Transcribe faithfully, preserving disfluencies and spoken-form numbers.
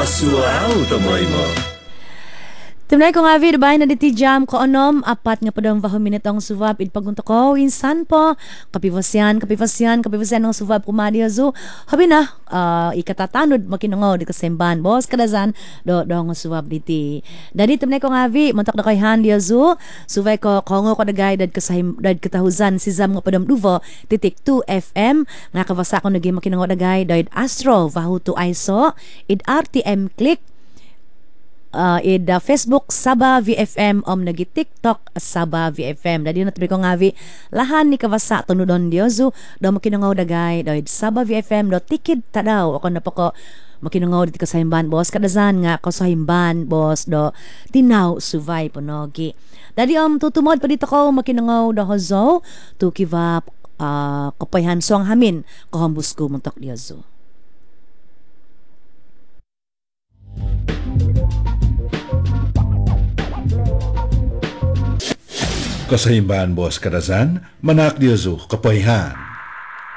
Asuaw tamoy mo. Tumnay ko nga vid bay na diti jam ko onom apat nga padang baho minutong suvab id pagunto ko insan po kapivasyan kapivasyan kapivasyan ng suvab kumadi azu habi na uh, ikatatanod makinungo di kasemban boss kadazan do do nga suvab diti dadi tumnay ko nga vi montak na kay handi azu suvay ko kongo ko dagay dad kasahim dad katahuzan si zam nga padam duvo titik two F M nga kavasa ko nagi makinungo dagay dad Astro Vahuto Iso id R T M click Uh, id uh, Facebook Saba V F M om nagi TikTok Saba V F M dadi natbi ko nga vi lahan ni kavasa tunudon diozu do makinungaw dagay do id Saba V F M do tikid tadaw ako na po ko makinungaw dito sa himban boss kadazan nga ko sa himban boss do tinaw suvay ponogi dadi om tutumod pa dito ko makinungaw do hozo to give up uh, kapayhan song hamin ko hambus ko muntok diozu Kasahimban Boss Kadazan, Manak Diozu, Kapoyhan.